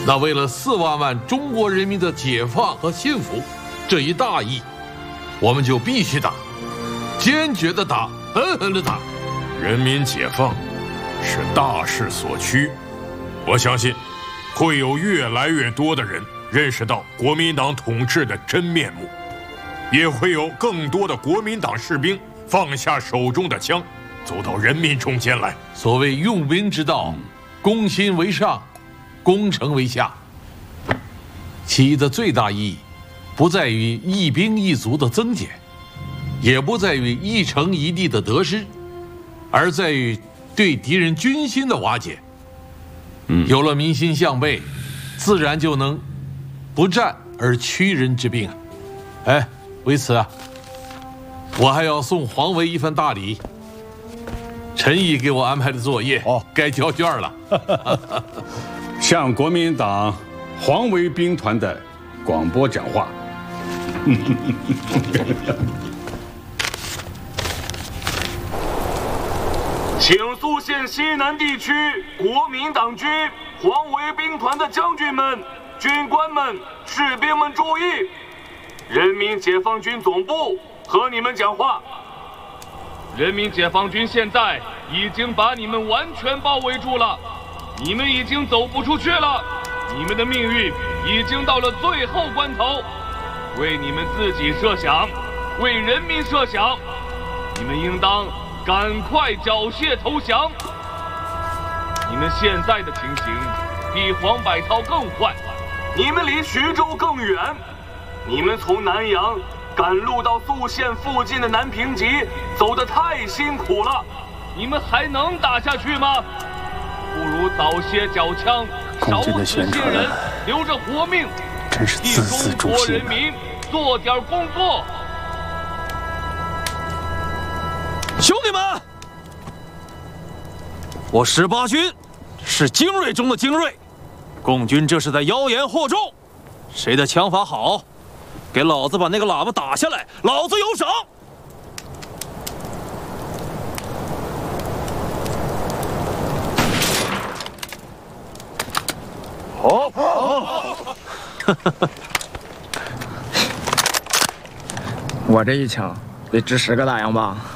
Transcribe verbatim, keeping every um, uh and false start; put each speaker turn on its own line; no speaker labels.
那为了四万万中国人民的解放和幸福这一大义，我们就必须打，坚决的打，狠狠的打。
人民解放是大势所趋，我相信会有越来越多的人认识到国民党统治的真面目，也会有更多的国民党士兵放下手中的枪，走到人民中间来。
所谓用兵之道，攻心为上，攻城为下。起义的最大意义，不在于一兵一卒的增减，也不在于一城一地的得失，而在于对敌人军心的瓦解。嗯，有了民心向背，自然就能不战而屈人之兵啊！哎，为此啊，我还要送黄维一份大礼。陈毅给我安排的作业，哦，该交卷了。
向国民党黄维兵团的广播讲话。
请宿县西南地区国民党军黄维兵团的将军们、军官们、士兵们注意，人民解放军总部和你们讲话。人民解放军现在已经把你们完全包围住了，你们已经走不出去了，你们的命运已经到了最后关头。为你们自己设想，为人民设想，你们应当赶快缴械投降。你们现在的情形比黄百韬更坏，你们离徐州更远，你们从南阳赶路到宿县附近的南平集，走得太辛苦了，你们还能打下去吗？不如早些缴枪，少死些人，留着活命，
真是字字诛心啊！
替中国人民做点工作。
兄弟们，我十八军是精锐中的精锐，共军这是在妖言惑众，谁的枪法好，给老子把那个喇叭打下来，老子有赏。
好，好，我这一枪得值十个大洋棒。